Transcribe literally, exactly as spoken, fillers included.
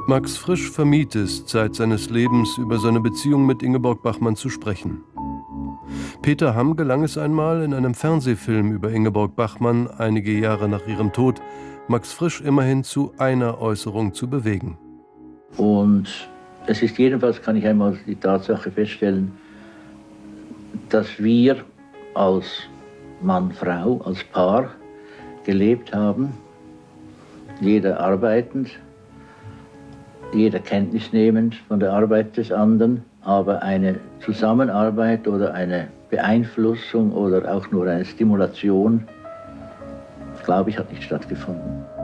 Max Frisch vermied es, Zeit seines Lebens über seine Beziehung mit Ingeborg Bachmann zu sprechen. Peter Hamm gelang es einmal, in einem Fernsehfilm über Ingeborg Bachmann, einige Jahre nach ihrem Tod, Max Frisch immerhin zu einer Äußerung zu bewegen. Und es ist jedenfalls, kann ich einmal die Tatsache feststellen, dass wir als Mann-Frau, als Paar gelebt haben, jeder arbeitend, jeder Kenntnis nehmend von der Arbeit des anderen, aber eine Zusammenarbeit oder eine Beeinflussung oder auch nur eine Stimulation, glaube ich, hat nicht stattgefunden.